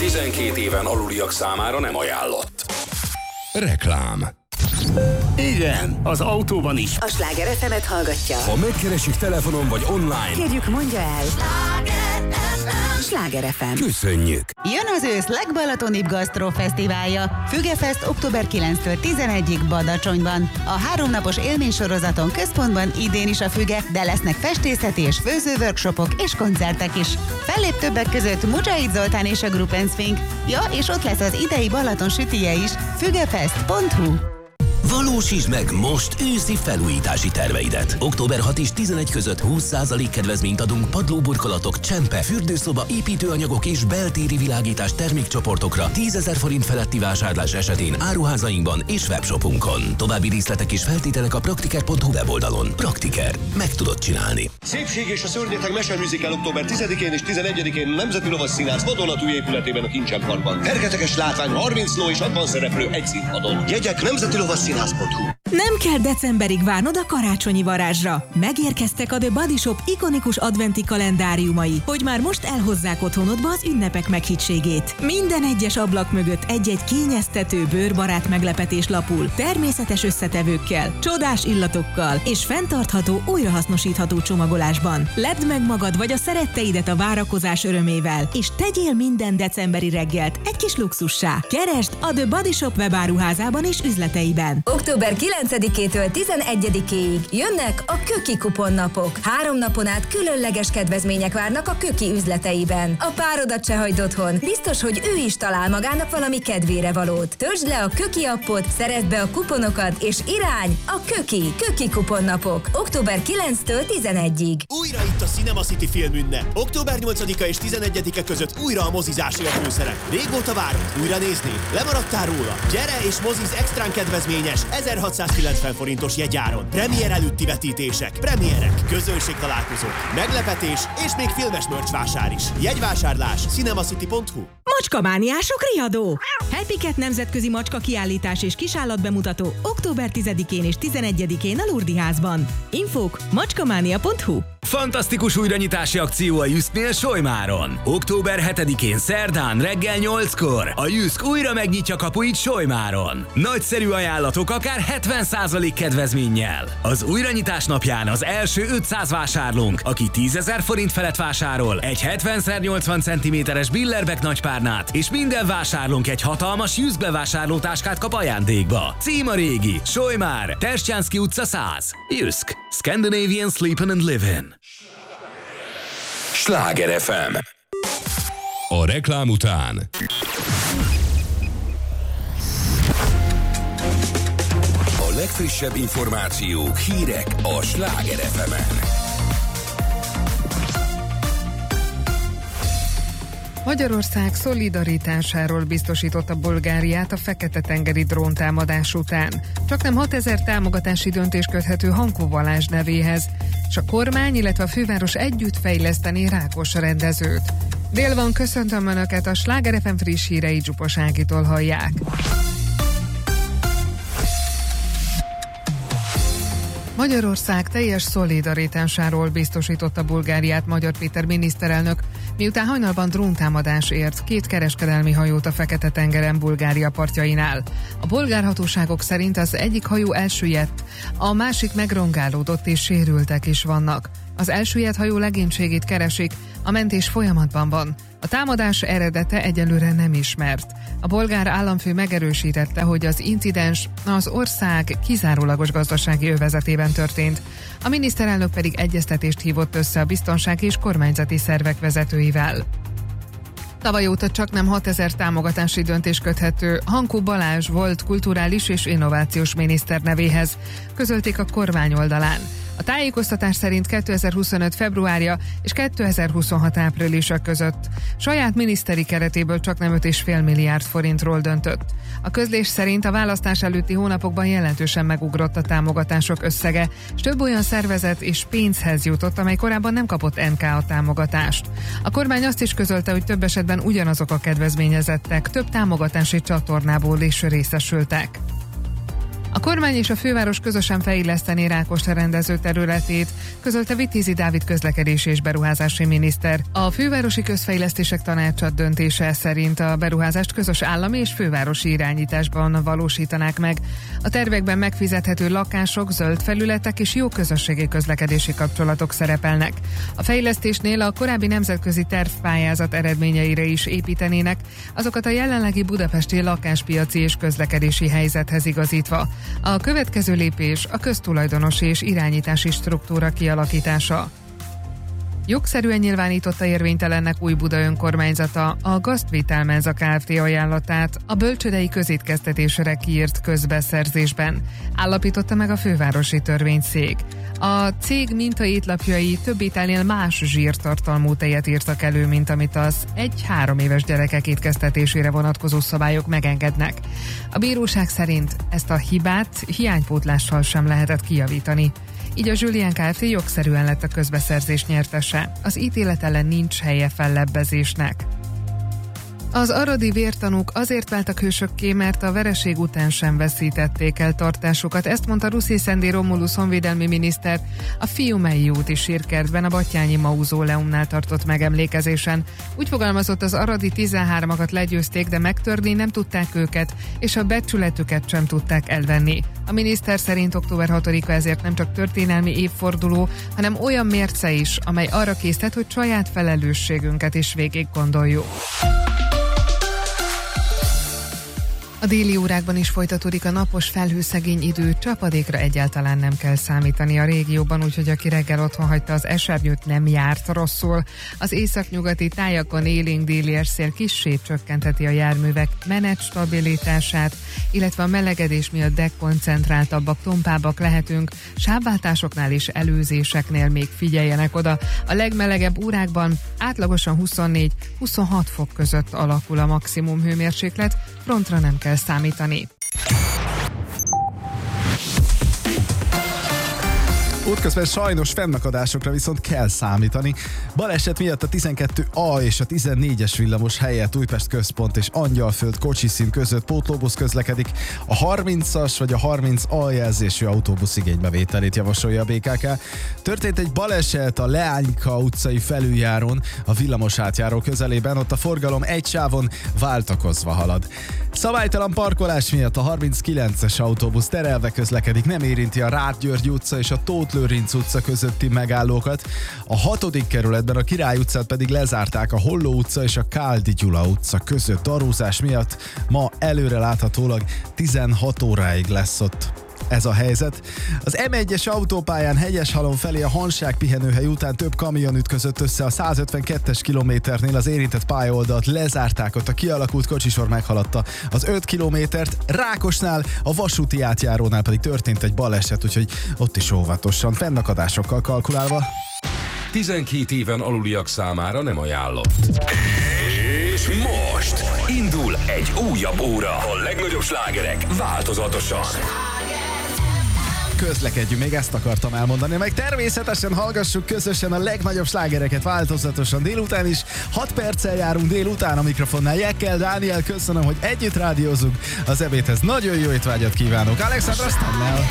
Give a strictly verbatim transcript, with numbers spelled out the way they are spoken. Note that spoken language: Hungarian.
tizenkét éven aluliak számára nem ajánlott. Reklám. Igen, az autóban is. A Sláger ef emet hallgatja. Ha megkeresik telefonon vagy online, kérjük, mondja el. Sláger ef em. Köszönjük. Jön az ősz legbalatonibb gasztrofesztiválja. Fügefest október kilencedikétől tizenegyedikéig Badacsonyban. A háromnapos élménysorozaton központban idén is a Füge, de lesznek festészeti és főző workshopok és koncertek is. Fellép többek között Mujahid Zoltán és a Group and Swing. Ja, és ott lesz az idei Balaton sütije is. fügefest pont hu. Valósítsd meg most őszi felújítási terveidet. október hatodika és tizenegy között húsz százalék kedvezményt adunk padlóburkolatok, csempe, fürdőszoba, építőanyagok és beltéri világítás termékcsoportokra tízezer forint feletti vásárlás esetén áruházainkban és webshopunkon. További részletek és feltételek a praktiker pont hu weboldalon. Praktiker. Meg tudod csinálni. Szépség és a szörnyeteg meseműzikál október tizedikén és tizenegyedikén Nemzeti Lovasszínház vadonatúj épületében a Kincsen Parkban. Fergeteges látvány, harminc ló és hatvan szereplő egy színpadon. Jegyek Nemzeti Lovasszínház. Nem kell decemberig várnod a karácsonyi varázsra. Megérkeztek a The Body Shop ikonikus adventi kalendáriumai, hogy már most elhozzák otthonodba az ünnepek meghittségét. Minden egyes ablak mögött egy-egy kényeztető, bőrbarát meglepetés lapul, természetes összetevőkkel, csodás illatokkal és fenntartható, újrahasznosítható csomagolásban. Ledd meg magad vagy a szeretteidet a várakozás örömével, és tegyél minden decemberi reggelt egy kis luxussá. Keresd a The Body Shop webáruházában és üzleteiben. október kilencedikétől tizenegyedikéig jönnek a Köki kuponnapok. Három napon át különleges kedvezmények várnak a Köki üzleteiben. A párodat se hagyd otthon. Biztos, hogy ő is talál magának valami kedvére valót. Töltsd le a Köki appot, szerezd be a kuponokat, és irány a Köki. Köki kuponnapok. október kilencedikétől tizenegyedikéig. Újra itt a Cinema City filmünnep. október nyolcadika és tizenegyedike között újra a mozizási a főszerep. Régóta várod? Újra nézni? Lemaradtál róla? Gyere és moziz extrán kedvezményes ezerhatszázkilencven forintos jegyáron. Premier előtti vetítések, premierek, közönségtalálkozók, meglepetés és még filmes merch-vásár is. Jegyvásárlás cinemacity pont hu. Macskamániások riadó! Happy Cat nemzetközi macska kiállítás és kisállatbemutató október tizedikén és tizenegyedikén a Lurdi házban. Infók macskamánia pont hu. Fantasztikus újranyitási akció a Jysknél Solymáron. október hetedikén szerdán reggel nyolckor a Jysk újra megnyitja kapuit Solymáron. Nagyszerű ajánlatok akár hetven százalék kedvezménnyel. Az újranyitás napján az első ötszáz vásárlónk, aki tízezer forint felett vásárol, egy hetven szer nyolcvan centiméteres Billerbeck nagypárnát, és minden vásárlónk egy hatalmas Jysk bevásárlótáskát kap ajándékba. Cím a régi, Solymár, Terstjánszky utca száz. Jysk. Scandinavian Sleepin' and Livin'. Sláger ef em. A reklám után a legfrissebb információk, hírek a Sláger ef emen. Magyarország szolidaritásáról biztosította Bulgáriát a Fekete-tengeri dróntámadás után. Csaknem hatezer támogatási döntés köthető Hankó Balázs nevéhez, és a kormány, illetve a főváros együtt fejleszteni Rákos rendezőt. Dél van, köszöntöm Önöket, a Sláger ef em friss hírei Dzsupos Ágitól hallják. Magyarország teljes szolidaritásáról biztosította Bulgáriát Magyar Péter miniszterelnök, miután hajnalban dróntámadás ért két kereskedelmi hajót a Fekete-tengeren Bulgária partjainál. A bolgár hatóságok szerint az egyik hajó elsüllyedt, a másik megrongálódott és sérültek is vannak. Az elsüllyedt hajó legénységét keresik, a mentés folyamatban van. A támadás eredete egyelőre nem ismert. A bolgár államfő megerősítette, hogy az incidens az ország kizárólagos gazdasági övezetében történt. A miniszterelnök pedig egyeztetést hívott össze a biztonsági és kormányzati szervek vezetőivel. Tavaly óta csaknem hatezer támogatási döntés köthető Hankó Balázs volt kulturális és innovációs miniszter nevéhez, közölték a kormány oldalán. A tájékoztatás szerint kétezer-huszonöt februárja és kétezer-huszonhat áprilisa között saját miniszteri keretéből csaknem öt egész öt milliárd forintról döntött. A közlés szerint a választás előtti hónapokban jelentősen megugrott a támogatások összege, és több olyan szervezet és pénzhez jutott, amely korábban nem kapott en ká á támogatást. A kormány azt is közölte, hogy több esetben ugyanazok a kedvezményezettek több támogatási csatornából is részesültek. A A kormány és a főváros közösen fejlesztené Rákosta rendező területét, közölte Vitézi Dávid közlekedési és beruházási miniszter. A fővárosi közfejlesztések tanácsa döntése szerint a beruházást közös állami és fővárosi irányításban valósítanák meg. A tervekben megfizethető lakások, zöld felületek és jó közösségi közlekedési kapcsolatok szerepelnek. A fejlesztésnél a korábbi nemzetközi tervpályázat eredményeire is építenének, azokat a jelenlegi budapesti lakáspiaci és közlekedési helyzethez igazítva. A következő lépés a köztulajdonosi és irányítási struktúra kialakítása. Jogszerűen nyilvánította érvénytelennek Újbuda önkormányzata a Gaztvitel-Menza Kft. Ajánlatát a bölcsődei közétkeztetésre kiírt közbeszerzésben, állapította meg a fővárosi törvényszék. A cég mintaétlapjai több ételnél más zsírtartalmú tejet írtak elő, mint amit az egy-három éves gyerekek étkeztetésére vonatkozó szabályok megengednek. A bíróság szerint ezt a hibát hiánypótlással sem lehetett kijavítani. Így a Julien Kft. Jogszerűen lett a közbeszerzés nyertese. Az ítélet ellen nincs helye fellebbezésnek. Az aradi vértanúk azért váltak hősökké, mert a vereség után sem veszítették el tartásukat. Ezt mondta Ruszi Szendi Romulus honvédelmi miniszter a Fiumei úti sírkertben a Battyányi mauzóleumnál tartott megemlékezésen. Úgy fogalmazott, az aradi tizenhármakat legyőzték, de megtörni nem tudták őket, és a becsületüket sem tudták elvenni. A miniszter szerint október hatodika ezért nem csak történelmi évforduló, hanem olyan mérce is, amely arra késztet, hogy saját felelősségünket is végig gondoljuk. A déli órákban is folytatódik a napos felhőszegény idő, csapadékra egyáltalán nem kell számítani a régióban, úgyhogy aki reggel otthon hagyta az esernyőt, nem járt rosszul. Az északnyugati tájakon élénk déli érszél kissé csökkentheti a járművek menet stabilitását, illetve a melegedés miatt dekoncentráltabbak, tompábbak lehetünk. Sávváltásoknál és előzéseknél még figyeljenek oda. A legmelegebb órákban átlagosan huszonnégy-huszonhat fok között alakul a maximum hőmérséklet, frontra nem kell számítani. Útközben sajnos fennakadásokra viszont kell számítani. Baleset miatt a tizenkettő A és a tizennégyes villamos helyett Újpest központ és Angyalföld kocsiszín között pótlóbusz közlekedik. A harmincas vagy a harminc A jelzésű autóbusz igénybevételét javasolja a bé ká ká. Történt egy baleset a Leányka utcai felüljáron, a villamos átjáró közelében, ott a forgalom egy sávon váltakozva halad. Szabálytalan parkolás miatt a harminckilences autóbusz terelve közlekedik, nem érinti a Rád György utca és a Tóth Lőrinc utca közötti megállókat. A hatodik kerületben a Király utcát pedig lezárták a Holló utca és a Káldi Gyula utca között darúzás miatt. Ma előre láthatólag tizenhat óráig lesz ott ez a helyzet. Az em egyes autópályán Hegyeshalom felé a Hanság pihenőhely után több kamion ütközött össze a százötvenkettes kilométernél, az érintett pályaoldalt lezárták, ott a kialakult kocsisor meghaladta az öt kilométert. Rákosnál, a vasúti átjárónál pedig történt egy baleset, úgyhogy ott is óvatosan, fennakadásokkal kalkulálva. tizenkét éven aluliak számára nem ajánlott. És most indul egy újabb óra. A legnagyobb slágerek változatosan. Közlekedjünk, még ezt akartam elmondani, meg természetesen hallgassuk közösen a legnagyobb slágereket változatosan délután is. hat perccel járunk délután a mikrofonnál. Jekkel Dániel, köszönöm, hogy együtt rádiózunk. Az ebédhez nagyon jó étvágyat kívánok. Alexandra Stannel.